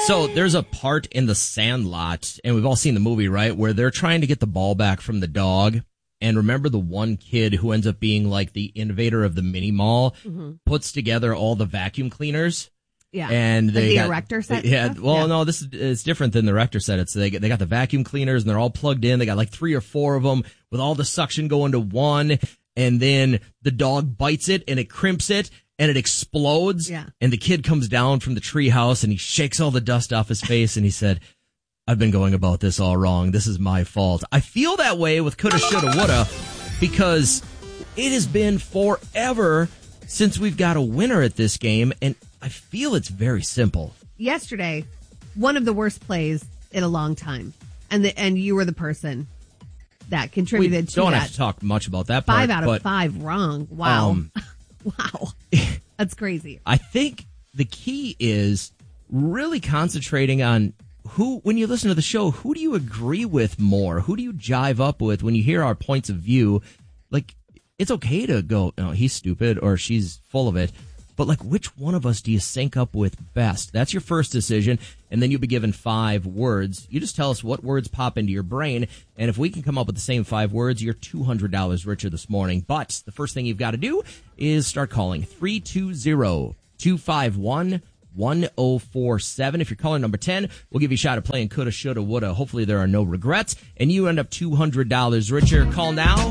So there's a part in The Sandlot, and we've all seen the movie, right, where they're trying to get the ball back from the dog. And remember the one kid who ends up being like the innovator of the mini mall, puts together all the vacuum cleaners. Yeah. And like the Erector set? Yeah. Well, no, this is different than the Erector set. It's they got the vacuum cleaners and they're all plugged in. They got like 3 or 4 of them with all the suction going to one. And then the dog bites it and it crimps it and it explodes. Yeah. And the kid comes down from the treehouse and he shakes all the dust off his face and he said, I've been going about this all wrong. This is my fault. I feel that way with coulda, shoulda, woulda because it has been forever since we've got a winner at this game. And I feel it's very simple. Yesterday, one of the worst plays in a long time. And you were the person that contributed to that. We don't have to talk much about that part. 5 out of 5 wrong. Wow. Wow. That's crazy. I think the key is really concentrating on when you listen to the show, who do you agree with more? Who do you jive up with when you hear our points of view? Like, it's okay to go, oh, he's stupid or she's full of it. But, like, which one of us do you sync up with best? That's your first decision, and then you'll be given 5 words. You just tell us what words pop into your brain, and if we can come up with the same 5 words, you're $200 richer this morning. But the first thing you've got to do is start calling 320-251-1047. If you're calling number 10, we'll give you a shot at playing coulda, shoulda, woulda. Hopefully there are no regrets, and you end up $200 richer. Call now.